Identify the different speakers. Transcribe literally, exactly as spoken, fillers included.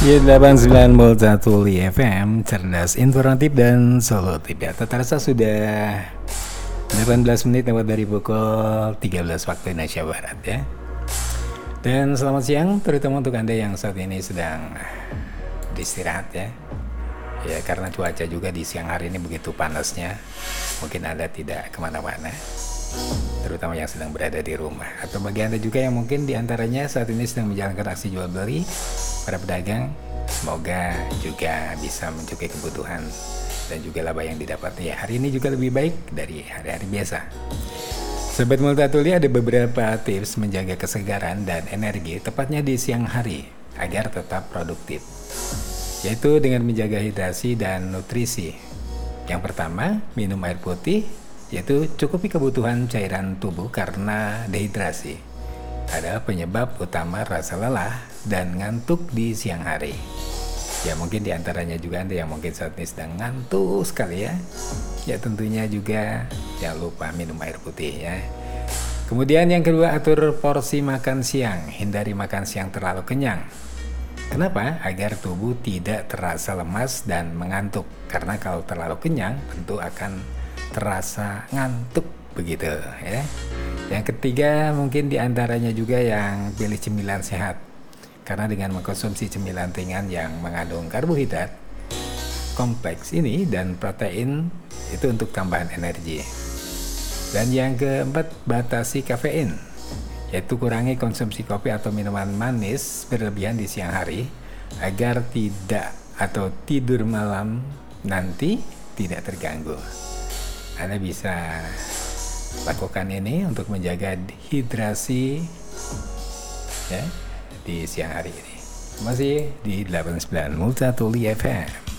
Speaker 1: Ya delapan puluh sembilan Multatuli F M, cerdas, informatif dan solutif ya. Terasa sudah delapan belas menit lewat dari pukul tiga belas waktu Indonesia Barat ya. Dan selamat siang terutama untuk Anda yang saat ini sedang beristirahat ya. Ya karena cuaca juga di siang hari ini begitu panasnya, mungkin Anda tidak kemana-mana, terutama yang sedang berada di rumah. Atau bagi Anda juga yang mungkin diantaranya saat ini sedang menjalankan aksi jual beli, para pedagang, semoga juga bisa mencukupi kebutuhan dan juga laba yang didapat ya hari ini juga lebih baik dari hari-hari biasa. Sobat Multatuli, ada beberapa tips menjaga kesegaran dan energi tepatnya di siang hari agar tetap produktif, yaitu dengan menjaga hidrasi dan nutrisi. Yang pertama, minum air putih, yaitu cukupi kebutuhan cairan tubuh karena dehidrasi adalah penyebab utama rasa lelah dan ngantuk di siang hari. Ya mungkin diantaranya juga Anda yang mungkin saat ini sedang ngantuk sekali ya. Ya tentunya juga jangan lupa minum air putih ya. Kemudian yang kedua, atur porsi makan siang. Hindari makan siang terlalu kenyang. Kenapa? Agar tubuh tidak terasa lemas dan mengantuk. Karena kalau terlalu kenyang tentu akan terasa ngantuk begitu ya. Yang ketiga mungkin diantaranya juga yang pilih cemilan sehat. Karena dengan mengkonsumsi cemilan ringan yang mengandung karbohidrat kompleks ini dan protein itu untuk tambahan energi. Dan yang keempat, batasi kafein, yaitu kurangi konsumsi kopi atau minuman manis berlebihan di siang hari agar tidak atau tidur malam nanti tidak terganggu. Anda bisa lakukan ini untuk menjaga hidrasi ya di siang hari ini. Masih di delapan puluh sembilan Multatuli F M.